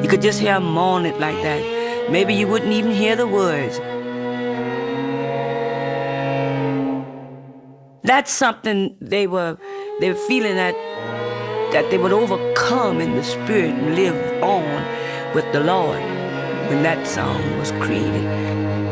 You could just hear them moan it like that. Maybe you wouldn't even hear the words. That's something they were feeling that they would overcome in the spirit and live on with the Lord when that song was created.